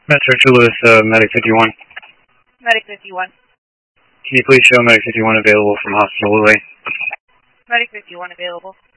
Metro Toulouse, Medic 51. Medic 51. Can you please show Medic 51 available from Hospital Lily? Medic 51 available.